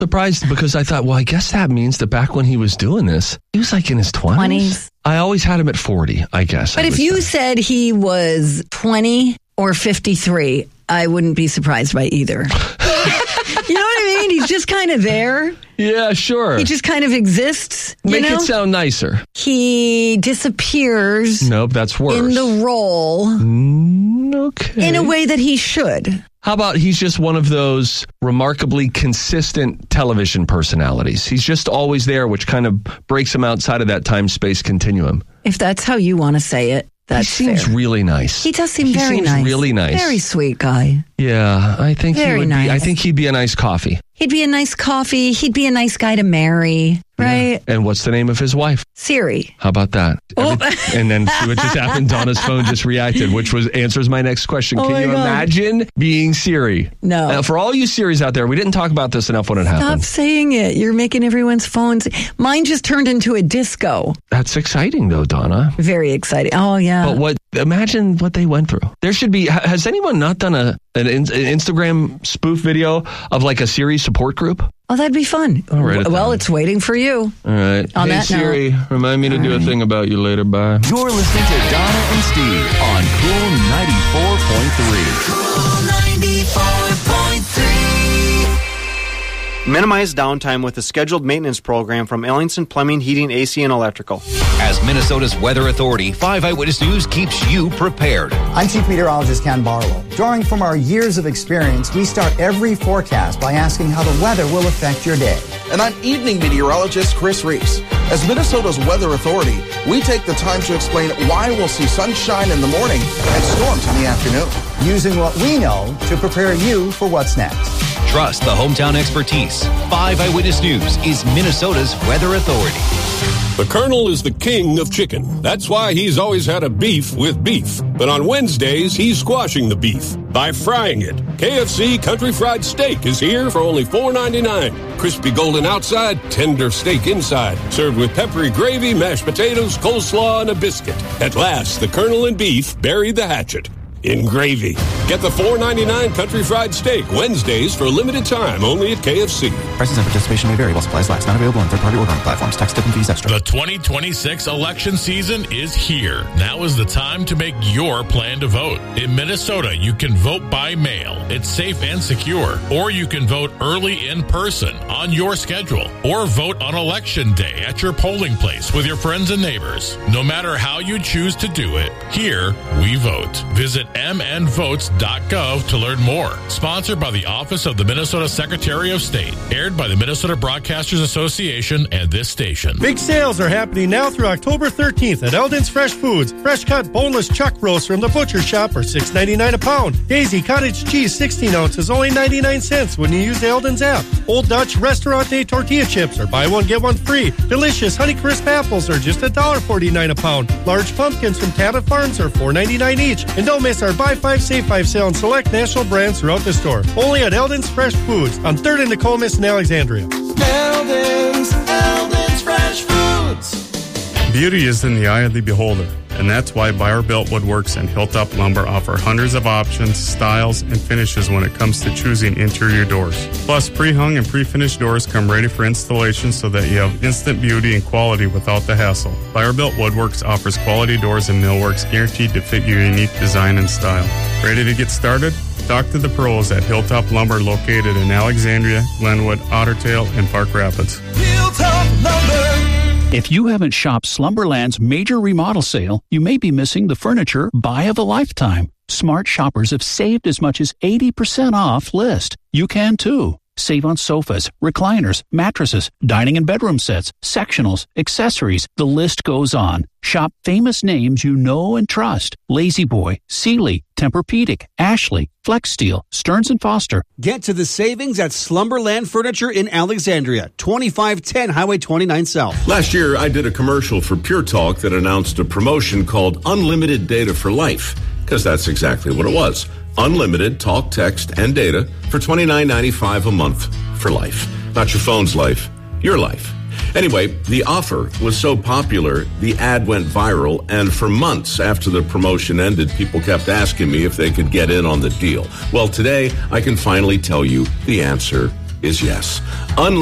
surprised because I thought, well, I guess that means that back when he was doing this, he was like in his 20s. I always had him at 40, I guess. But if you said he was 20 or 53, I wouldn't be surprised by either. You know what I mean? He's just kind of there. Yeah, sure. He just kind of exists. Make it sound nicer. He disappears. Nope, that's worse. In the role. Okay. In a way that he should. How about he's just one of those remarkably consistent television personalities? He's just always there, which kind of breaks him outside of that time-space continuum. If that's how you want to say it, that's He seems really nice. He does seem very nice. Really nice. Very sweet guy. Yeah, I think he would nice. be. I think he'd be a nice coffee. He'd be a nice coffee. He'd be a nice guy to marry, right? Yeah. And what's the name of his wife? Siri. How about that? Oh. And then see what just happened. Donna's phone just reacted, which answers my next question. Oh, Can you imagine being Siri? No. Now, for all you Siris out there, we didn't talk about this enough when it happened. Stop saying it. You're making everyone's phones. Mine just turned into a disco. That's exciting, though, Donna. Very exciting. Oh, yeah. But imagine what they went through. There should be. Has anyone not done an Instagram spoof video of like a Siri support group? Oh, that'd be fun. All right. Well, it's waiting for you. All right. On hey, that Siri, remind me to do a thing about you later. Bye. You're listening to Donna and Steve on Cool 94.3. Cool 94.3. Minimize downtime with a scheduled maintenance program from Ellingson Plumbing, Heating, AC, and Electrical. As Minnesota's Weather Authority, 5 Eyewitness News keeps you prepared. I'm Chief Meteorologist Ken Barlow. Drawing from our years of experience, we start every forecast by asking how the weather will affect your day. And I'm Evening Meteorologist Chris Reese. As Minnesota's Weather Authority, we take the time to explain why we'll see sunshine in the morning and storms in the afternoon. Using what we know to prepare you for what's next. Trust the hometown expertise. 5 Eyewitness News is Minnesota's Weather Authority. The Colonel is the king of chicken. That's why he's always had a beef with beef. But on Wednesdays, he's squashing the beef by frying it. KFC Country Fried Steak is here for only $4.99. Crispy golden outside, tender steak inside. Served with peppery gravy, mashed potatoes, coleslaw, and a biscuit. At last, the Colonel and beef buried the hatchet in gravy. Get the $4.99 Country Fried Steak Wednesdays for a limited time only at KFC. Prices and participation may vary while supplies last. Not available on third-party ordering platforms. Tax, tip, and fees extra. The 2026 election season is here. Now is the time to make your plan to vote. In Minnesota, you can vote by mail. It's safe and secure. Or you can vote early in person on your schedule. Or vote on Election Day at your polling place with your friends and neighbors. No matter how you choose to do it, here we vote. Visit mnvotes.gov to learn more. Sponsored by the Office of the Minnesota Secretary of State. Aired by the Minnesota Broadcasters Association and this station. Big sales are happening now through October 13th at Eldon's Fresh Foods. Fresh cut boneless chuck roast from the butcher shop are $6.99 a pound. Daisy cottage cheese 16 ounces only 99 cents when you use the Eldon's app. Old Dutch Restaurant Day tortilla chips are buy one get one free. Delicious Honeycrisp apples are just $1.49 a pound. Large pumpkins from Tata Farms are $4.99 each. And don't miss our Buy 5 Save 5 sale on select national brands throughout the store. Only at Eldon's Fresh Foods on 3rd and Nokomis in Alexandria. Eldon's Fresh Foods. Beauty is in the eye of the beholder, and that's why Buyer-Built Woodworks and Hilltop Lumber offer hundreds of options, styles, and finishes when it comes to choosing interior doors. Plus, pre-hung and pre-finished doors come ready for installation so that you have instant beauty and quality without the hassle. Buyer-Built Woodworks offers quality doors and millworks guaranteed to fit your unique design and style. Ready to get started? Talk to the pros at Hilltop Lumber, located in Alexandria, Glenwood, Ottertail, and Park Rapids. Hilltop Lumber. If you haven't shopped Slumberland's major remodel sale, you may be missing the furniture buy of a lifetime. Smart shoppers have saved as much as 80% off list. You can too. Save on sofas, recliners, mattresses, dining and bedroom sets, sectionals, accessories. The list goes on. Shop famous names you know and trust. La-Z-Boy, Sealy, Tempur-Pedic, Ashley, Flex Steel, Stearns & Foster. Get to the savings at Slumberland Furniture in Alexandria, 2510 Highway 29 South. Last year, I did a commercial for Pure Talk that announced a promotion called Unlimited Data for Life, because that's exactly what it was. Unlimited talk, text, and data for $29.95 a month for life. Not your phone's life, your life. Anyway, the offer was so popular, the ad went viral, and for months after the promotion ended, people kept asking me if they could get in on the deal. Well, today, I can finally tell you the answer is yes.